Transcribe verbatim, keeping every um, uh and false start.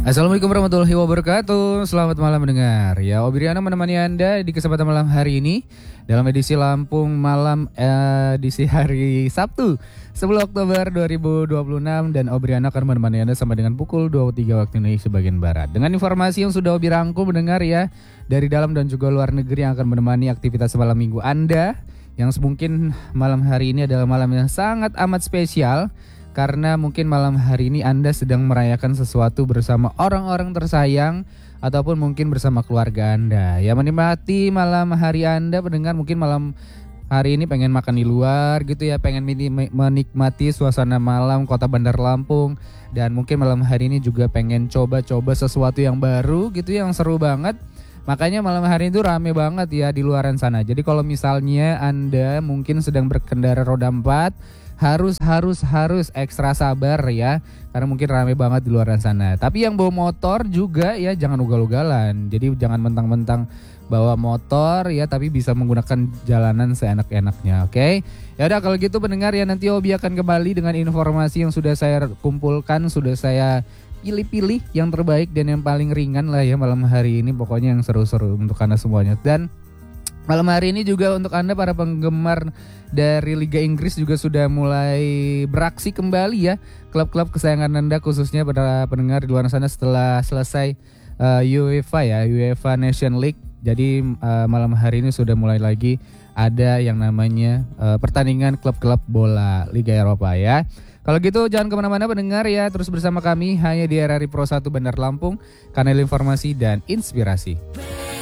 Assalamualaikum warahmatullahi wabarakatuh. Selamat malam mendengar. Ya, Obriana menemani Anda di kesempatan malam hari ini dalam edisi Lampung Malam edisi hari Sabtu sepuluh Oktober dua ribu dua puluh enam, dan Obriana akan menemani Anda sampai dengan pukul dua puluh tiga waktu Indonesia bagian barat dengan informasi yang sudah Obi rangkum mendengar ya dari dalam dan juga luar negeri yang akan menemani aktivitas malam minggu Anda, yang mungkin malam hari ini adalah malam yang sangat amat spesial. Karena mungkin malam hari ini Anda sedang merayakan sesuatu bersama orang-orang tersayang ataupun mungkin bersama keluarga Anda. Ya, menikmati malam hari Anda pendengar, mungkin malam hari ini pengen makan di luar gitu ya, pengen menikmati suasana malam kota Bandar Lampung. Dan mungkin malam hari ini juga pengen coba-coba sesuatu yang baru gitu, yang seru banget. Makanya malam hari itu rame banget ya di luaran sana. Jadi kalau misalnya Anda mungkin sedang berkendara roda empat, harus harus harus ekstra sabar ya, karena mungkin ramai banget di luar sana. Tapi yang bawa motor juga ya jangan ugal-ugalan. Jadi jangan mentang-mentang bawa motor ya, tapi bisa menggunakan jalanan seenak-enaknya. Oke, okay? Ya udah kalau gitu pendengar ya, nanti Obi akan kembali dengan informasi yang sudah saya kumpulkan, sudah saya pilih-pilih yang terbaik dan yang paling ringan lah ya malam hari ini. Pokoknya yang seru-seru untuk Anda semuanya. Dan malam hari ini juga untuk Anda para penggemar dari Liga Inggris juga sudah mulai beraksi kembali ya. Klub-klub kesayangan Anda khususnya pada pendengar di luar sana setelah selesai uh, UEFA ya, UEFA Nation League. Jadi uh, malam hari ini sudah mulai lagi ada yang namanya uh, pertandingan klub-klub bola Liga Eropa ya. Kalau gitu jangan kemana-mana pendengar ya, terus bersama kami hanya di R R I Pro satu Bandar Lampung, kanal informasi dan inspirasi.